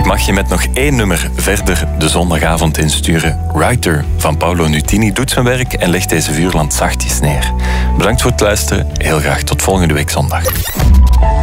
Ik mag je met nog 1 nummer verder de zondagavond insturen. Writer van Paolo Nutini doet zijn werk en legt deze vuurland zachtjes neer. Bedankt voor het luisteren. Heel graag tot volgende week zondag.